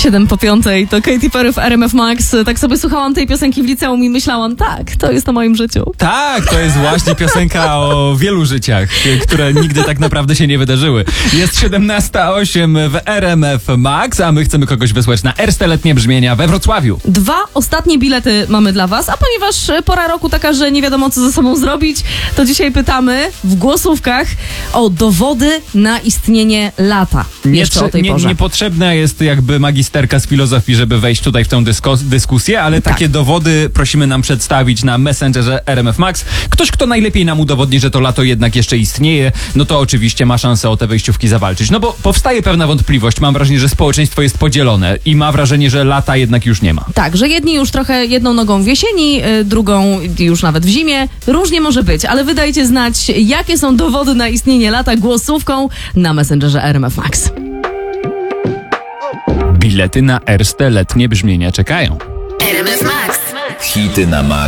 7:05, to Katy Perry w RMF Max. Tak sobie słuchałam tej piosenki w liceum i myślałam, tak, to jest o moim życiu. Tak, to jest właśnie piosenka o wielu życiach, które nigdy tak naprawdę się nie wydarzyły. Jest 17:08 w RMF Max, a my chcemy kogoś wysłać na Erste Letnie Brzmienia we Wrocławiu. 2 ostatnie bilety mamy dla was, a ponieważ pora roku taka, że nie wiadomo co ze sobą zrobić, to dzisiaj pytamy w głosówkach o dowody na istnienie lata. Jeszcze o tej porze. Niepotrzebna jest jakby magisterka z filozofii, żeby wejść tutaj w tę dyskusję, ale takie dowody prosimy nam przedstawić na Messengerze RMF Max. Ktoś, kto najlepiej nam udowodni, że to lato jednak jeszcze istnieje, no to oczywiście ma szansę o te wejściówki zawalczyć. No bo powstaje pewna wątpliwość. Mam wrażenie, że społeczeństwo jest podzielone i ma wrażenie, że lata jednak już nie ma. Tak, że jedni już trochę jedną nogą w jesieni, drugą już nawet w zimie. Różnie może być, ale wydajcie znać, jakie są dowody na istnienie lata głosówką na Messengerze RMF Max. Bilety na Erste Letnie Brzmienia czekają. RMF Max. Hity na Max.